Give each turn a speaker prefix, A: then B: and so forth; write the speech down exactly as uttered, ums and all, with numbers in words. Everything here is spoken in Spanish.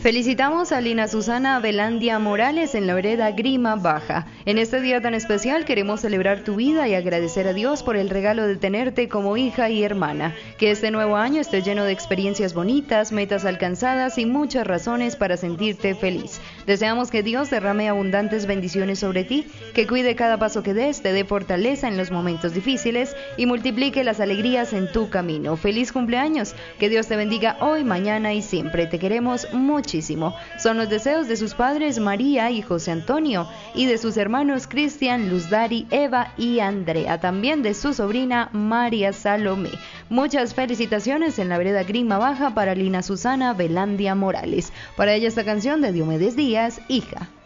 A: Felicitamos a Lina Susana Velandia Morales en la vereda Grima Baja. En este día tan especial queremos celebrar tu vida y agradecer a Dios por el regalo de tenerte como hija y hermana. Que este nuevo año esté lleno de experiencias bonitas, metas alcanzadas y muchas razones para sentirte feliz. Deseamos que Dios derrame abundantes bendiciones sobre ti, que cuide cada paso que des, te dé fortaleza en los momentos difíciles y multiplique las alegrías en tu camino. Feliz cumpleaños, que Dios te bendiga hoy, mañana y siempre. Te queremos muchísimo. Son los deseos de sus padres María y José Antonio y de sus hermanos Cristian, Luz Dari, Eva y Andrea, también de su sobrina María Salomé. Muchas felicitaciones en la vereda Grima Baja para Lina Susana Velandia Morales. Para ella esta canción de Diomedes Díaz, Hija.